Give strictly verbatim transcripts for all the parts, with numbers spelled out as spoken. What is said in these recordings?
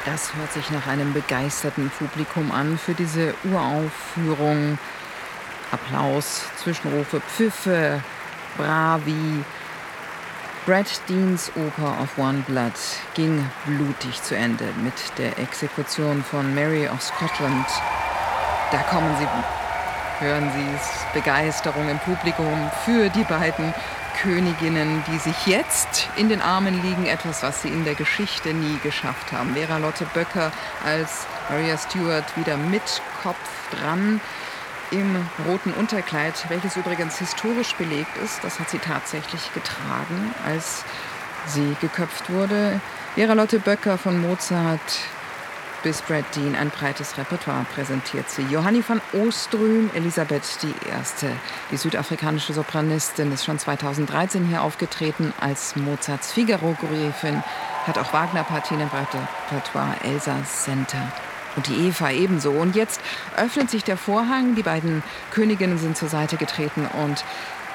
Das hört sich nach einem begeisterten Publikum an für diese Uraufführung. Applaus, Zwischenrufe, Pfiffe, Bravi. Brad Deans Oper of One Blood ging blutig zu Ende mit der Exekution von Mary of Scotland. Da kommen sie, hören Sie es, Begeisterung im Publikum für die beiden Königinnen, die sich jetzt in den Armen liegen, etwas, was sie in der Geschichte nie geschafft haben. Vera Lotte Böcker als Maria Stuart wieder mit Kopf dran im roten Unterkleid, welches übrigens historisch belegt ist. Das hat sie tatsächlich getragen, als sie geköpft wurde. Vera Lotte Böcker von Mozart bis Brad Dean ein breites Repertoire präsentiert sie. Johanni van Oström, Elisabeth die Erste, die südafrikanische Sopranistin, ist schon zweitausenddreizehn hier aufgetreten als Mozarts Figaro-Gräfin, hat auch Wagner-Partien im Repertoire, Elsa Center und die Eva ebenso. Und jetzt öffnet sich der Vorhang, die beiden Königinnen sind zur Seite getreten und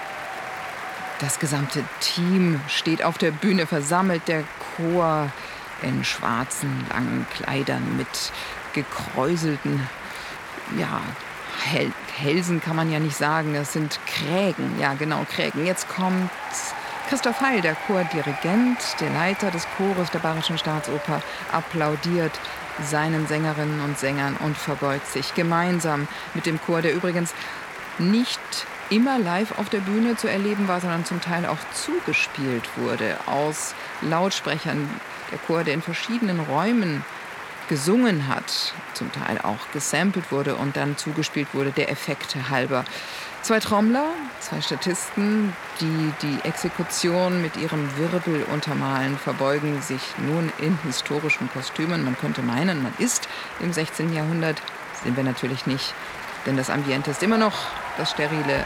das gesamte Team steht auf der Bühne versammelt, der Chor in schwarzen, langen Kleidern mit gekräuselten, ja, Hel- Hälsen kann man ja nicht sagen, das sind Krägen, ja genau, Krägen. Jetzt kommt Christoph Heil, der Chordirigent, der Leiter des Chores der Bayerischen Staatsoper, applaudiert seinen Sängerinnen und Sängern und verbeugt sich gemeinsam mit dem Chor, der übrigens nicht immer live auf der Bühne zu erleben war, sondern zum Teil auch zugespielt wurde aus Lautsprechern. Der Chor, der in verschiedenen Räumen gesungen hat, zum Teil auch gesampelt wurde und dann zugespielt wurde, der Effekte halber. Zwei Trommler, zwei Statisten, die die Exekution mit ihrem Wirbel untermalen, verbeugen sich nun in historischen Kostümen. Man könnte meinen, man ist im sechzehnten Jahrhundert, sind wir natürlich nicht, denn das Ambiente ist immer noch das sterile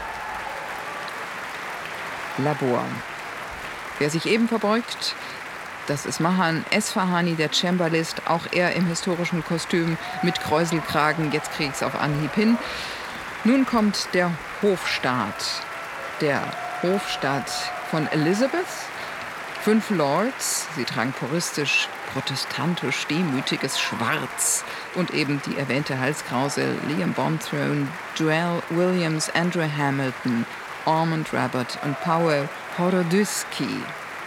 Labor. Wer sich eben verbeugt, das ist Mahan Esfahani, der Cembalist, auch er im historischen Kostüm mit Kräuselkragen. Jetzt krieg ich's auf Anhieb hin. Nun kommt der Hofstaat. Der Hofstaat von Elizabeth. Fünf Lords, sie tragen puristisch, protestantisch, demütiges Schwarz. Und eben die erwähnte Halskrause Liam Bonthrone, Joel Williams, Andrew Hamilton, Ormond Rabbit und Powell Horodysky.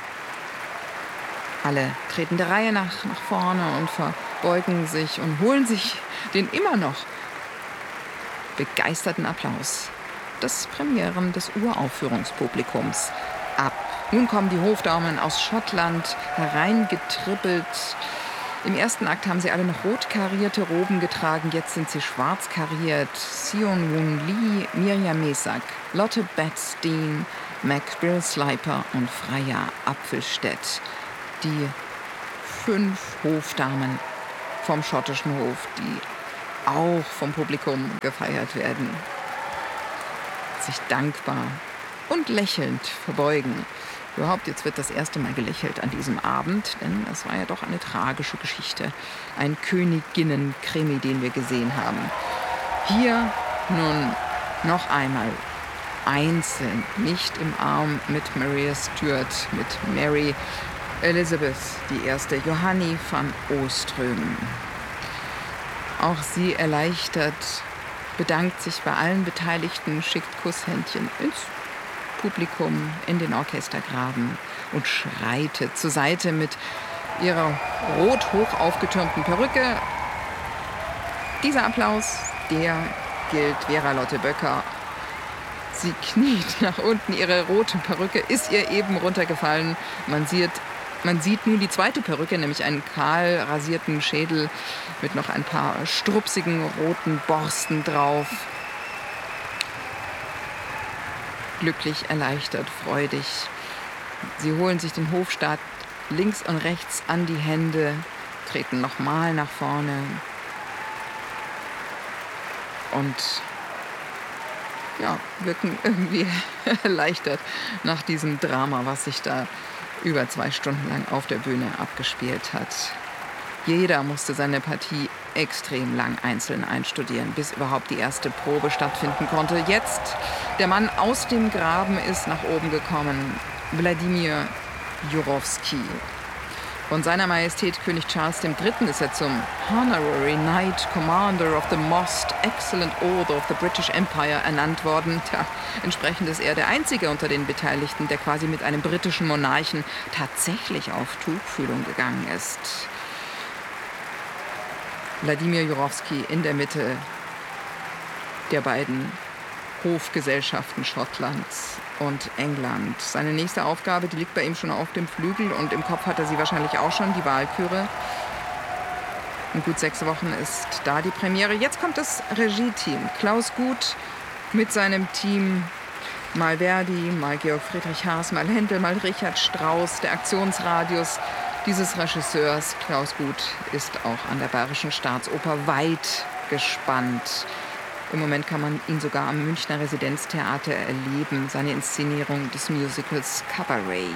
Alle treten der Reihe nach, nach vorne und verbeugen sich und holen sich den immer noch begeisterten Applaus des Premieren des Uraufführungspublikums ab. Nun kommen die Hofdamen aus Schottland hereingetrippelt. Im ersten Akt haben sie alle noch rot karierte Roben getragen, jetzt sind sie schwarz kariert. Sion Woon Lee, Mirjam Mesak, Lotte Betts Dean, Macbill Sliper und Freya Apfelstedt. Die fünf Hofdamen vom schottischen Hof, die auch vom Publikum gefeiert werden, sich dankbar und lächelnd verbeugen. Überhaupt, jetzt wird das erste Mal gelächelt an diesem Abend, denn es war ja doch eine tragische Geschichte. Ein Königinnen-Krimi, den wir gesehen haben. Hier nun noch einmal einzeln, nicht im Arm mit Maria Stuart, mit Mary Elizabeth die Erste, Johanni van Oström. Auch sie erleichtert, bedankt sich bei allen Beteiligten, schickt Kusshändchen ins Publikum, in den Orchestergraben und schreitet zur Seite mit ihrer rot hoch aufgetürmten Perücke. Dieser Applaus, der gilt Vera Lotte Böcker. Sie kniet nach unten, ihre rote Perücke ist ihr eben runtergefallen. Man sieht Man sieht nun die zweite Perücke, nämlich einen kahl rasierten Schädel mit noch ein paar strupsigen roten Borsten drauf. Glücklich, erleichtert, freudig. Sie holen sich den Hofstaat links und rechts an die Hände, treten nochmal nach vorne und ja, wirken irgendwie erleichtert nach diesem Drama, was sich da über zwei Stunden lang auf der Bühne abgespielt hat. Jeder musste seine Partie extrem lang einzeln einstudieren, bis überhaupt die erste Probe stattfinden konnte. Jetzt, der Mann aus dem Graben ist nach oben gekommen, Wladimir Jurowski. Von seiner Majestät König Charles der Dritte ist er zum Honorary Knight Commander of the Most Excellent Order of the British Empire ernannt worden. Tja, entsprechend ist er der einzige unter den Beteiligten, der quasi mit einem britischen Monarchen tatsächlich auf Tuchfühlung gegangen ist. Wladimir Jurowski in der Mitte der beiden Hofgesellschaften Schottlands und England. Seine nächste Aufgabe, die liegt bei ihm schon auf dem Flügel und im Kopf hat er sie wahrscheinlich auch schon, die Wahlküre. In gut sechs Wochen ist da die Premiere. Jetzt kommt das Regie-Team. Klaus Guth mit seinem Team, mal Verdi, mal Georg Friedrich Haas, mal Händel, mal Richard Strauss, der Aktionsradius dieses Regisseurs. Klaus Guth ist auch an der Bayerischen Staatsoper weit gespannt. Im Moment kann man ihn sogar am Münchner Residenztheater erleben, seine Inszenierung des Musicals Cabaret.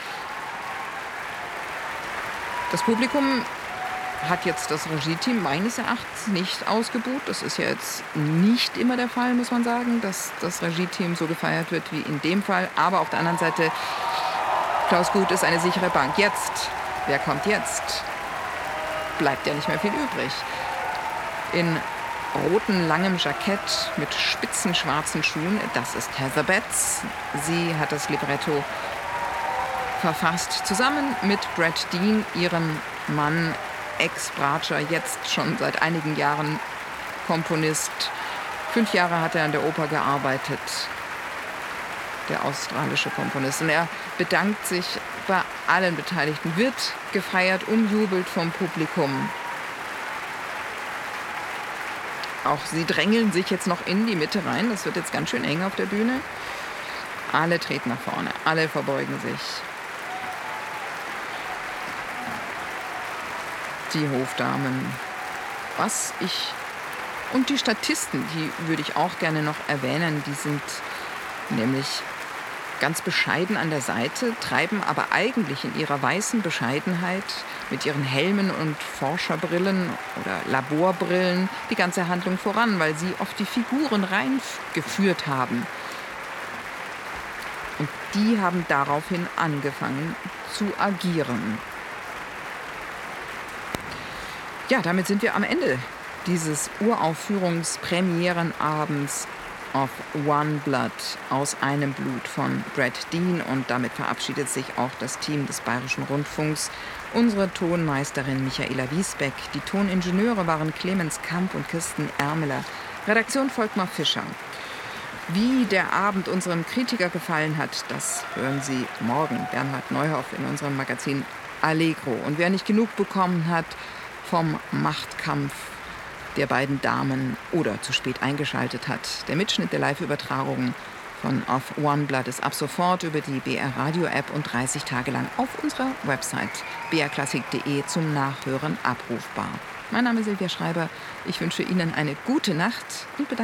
Das Publikum hat jetzt das Regie-Team meines Erachtens nicht ausgebuht. Das ist ja jetzt nicht immer der Fall, muss man sagen, dass das Regie-Team so gefeiert wird wie in dem Fall. Aber auf der anderen Seite, Klaus Guth ist eine sichere Bank. Jetzt, wer kommt jetzt? Bleibt ja nicht mehr viel übrig. In roten, langem Jackett mit spitzen schwarzen Schuhen, das ist Heather Betts. Sie hat das Libretto verfasst, zusammen mit Brad Dean, ihrem Mann, Ex-Bratscher, jetzt schon seit einigen Jahren Komponist. Fünf Jahre hat er an der Oper gearbeitet, der australische Komponist. Und er bedankt sich bei allen Beteiligten, wird gefeiert, umjubelt vom Publikum. Auch sie drängeln sich jetzt noch in die Mitte rein. Das wird jetzt ganz schön eng auf der Bühne. Alle treten nach vorne, alle verbeugen sich. Die Hofdamen, was ich und die Statisten, die würde ich auch gerne noch erwähnen, die sind nämlich ganz bescheiden an der Seite, treiben aber eigentlich in ihrer weißen Bescheidenheit mit ihren Helmen und Forscherbrillen oder Laborbrillen die ganze Handlung voran, weil sie oft die Figuren reingeführt haben. Und die haben daraufhin angefangen zu agieren. Ja, damit sind wir am Ende dieses Uraufführungspremierenabends of One Blood, aus einem Blut von Brad Dean. Und damit verabschiedet sich auch das Team des Bayerischen Rundfunks. Unsere Tonmeisterin Michaela Wiesbeck, die Toningenieure waren Clemens Kamp und Kirsten Ermeler. Redaktion Volkmar Fischer. Wie der Abend unserem Kritiker gefallen hat, das hören Sie morgen. Bernhard Neuhoff in unserem Magazin Allegro. Und wer nicht genug bekommen hat vom Machtkampf der beiden Damen oder zu spät eingeschaltet hat, der Mitschnitt der Live-Übertragung von Of One Blood ist ab sofort über die B R Radio App und dreißig Tage lang auf unserer Website b r klassik punkt de zum Nachhören abrufbar. Mein Name ist Silvia Schreiber. Ich wünsche Ihnen eine gute Nacht und bedanke